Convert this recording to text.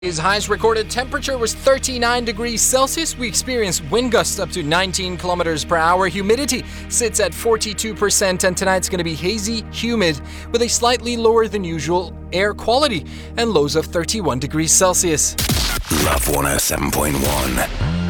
His highest recorded temperature was 39 degrees Celsius. We experienced wind gusts up to 19 kilometers per hour. Humidity sits at 42%, and tonight's going to be hazy, humid, with a slightly lower than usual air quality and lows of 31 degrees Celsius. Love 107.1.